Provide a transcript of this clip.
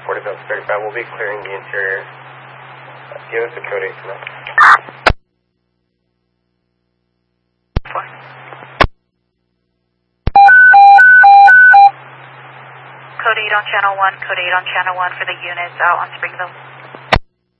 Porterville 35. We'll be clearing the interior. Give us a code 8 for that. Code 8 on channel 1, code 8 on channel 1 for the units out on Springville.